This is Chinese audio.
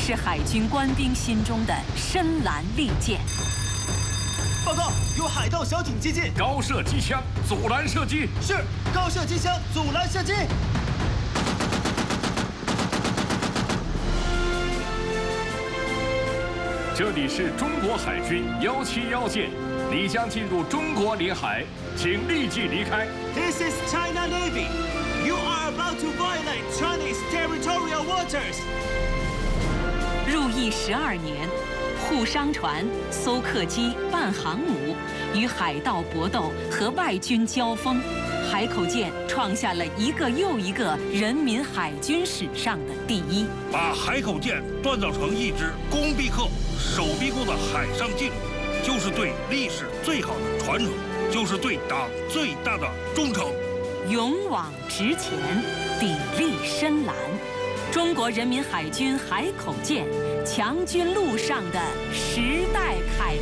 是海军官兵心中的深蓝利剑。 报告，有海盗小艇接近， 高射机枪，阻拦射击。 是，高射机枪，阻拦射击。 这里是中国海军171舰，你将进入中国领海，请立即离开。 This is China Navy. You are about to violate Chinese territorial waters. 入役12年，护商船、搜客机、半航母与海盗搏斗和外军交锋，海口舰创下了一个又一个人民海军史上的第一。 把海口舰锻造成一支攻必克、守必攻的海上劲旅，就是对历史最好的传承，就是对党最大的忠诚。 勇往直前，砥砺深蓝。中国人民海军海口舰，强军路上的时代楷